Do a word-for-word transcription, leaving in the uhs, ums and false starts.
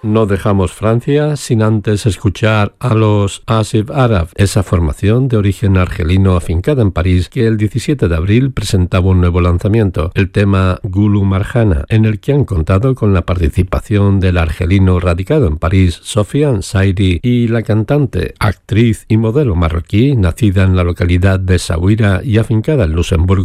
no dejamos Francia sin antes escuchar a los Asif Arab, esa formación de origen argelino afincada en París que el diecisiete de abril presentaba un nuevo lanzamiento, el tema Gulu Marjana, en el que han contado con la participación del argelino radicado en París, Sofiane Saidi, y la cantante, actriz y modelo marroquí, nacida en la localidad de Saouira y afincada en Luxemburgo,